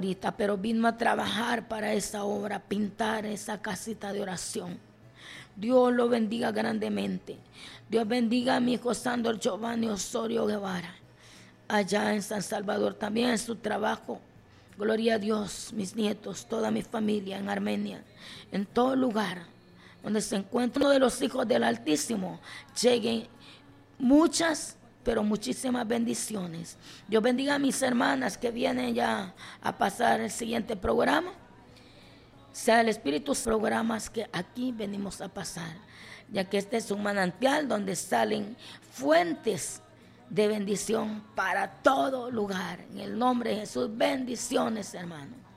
ahorita, pero vino a trabajar para esa obra, pintar esa casita de oración. Dios lo bendiga grandemente. Dios bendiga a mi hijo Sandor Giovanni Osorio Guevara, allá en San Salvador, también en su trabajo. Gloria a Dios, mis nietos, toda mi familia en Armenia, en todo lugar donde se encuentra uno de los hijos del Altísimo, lleguen muchas, pero muchísimas bendiciones. Dios bendiga a mis hermanas que vienen ya a pasar el siguiente programa. Sea el Espíritu programas que aquí venimos a pasar, ya que este es un manantial donde salen fuentes de bendición para todo lugar. En el nombre de Jesús, bendiciones, hermano.